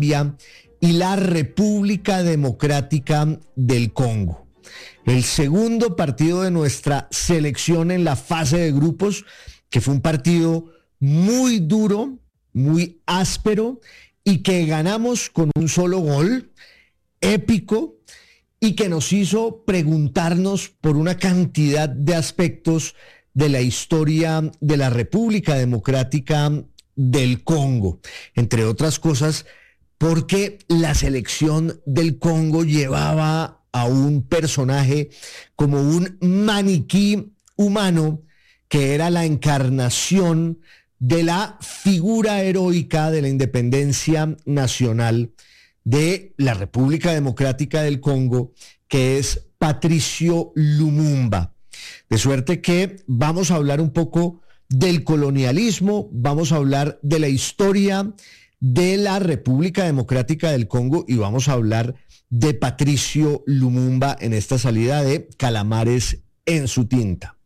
y la República Democrática del Congo. El segundo partido de nuestra selección en la fase de grupos, que fue un partido muy duro, muy áspero y que ganamos con un solo gol, épico, y que nos hizo preguntarnos por una cantidad de aspectos de la historia de la República Democrática del Congo, entre otras cosas, porque la selección del Congo llevaba a un personaje como un maniquí humano que era la encarnación de la figura heroica de la independencia nacional de la República Democrática del Congo, que es Patricio Lumumba. De suerte que vamos a hablar un poco del colonialismo, vamos a hablar de la historia de la República Democrática del Congo y vamos a hablar de Patricio Lumumba en esta salida de Calamares en su tinta.